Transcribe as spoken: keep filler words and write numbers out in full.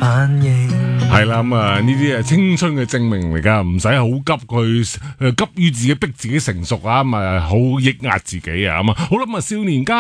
反應。 係啦，咁啊呢啲係青春嘅證明嚟㗎，唔使好急去誒急於自己逼自己成熟啊，咁啊好抑壓自己啊，咁啊好啦，咁啊少年家。